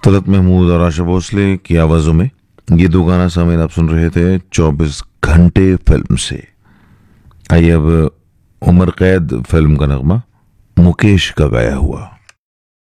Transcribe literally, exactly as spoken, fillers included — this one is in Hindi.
तलत महमूद और आशा भोसले की आवाजों में ये दो गाना सामीन आप सुन रहे थे चौबीस घंटे फिल्म से। आइए अब उम्र कैद फिल्म का नगमा मुकेश का गाया हुआ।